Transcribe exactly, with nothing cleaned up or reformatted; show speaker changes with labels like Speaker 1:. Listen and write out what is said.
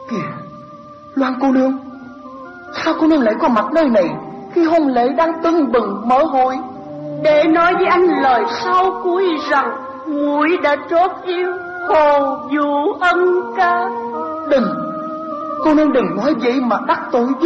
Speaker 1: Kìa, Loan cô nương, sao cô nương lại có mặt nơi này khi hôn lễ đang tưng bừng mở hội?
Speaker 2: Để nói với anh lời sau cuối rằng muội đã trót yêu Hồ Vũ Ân ca.
Speaker 1: Đừng, cô nương đừng nói vậy mà đắc tội với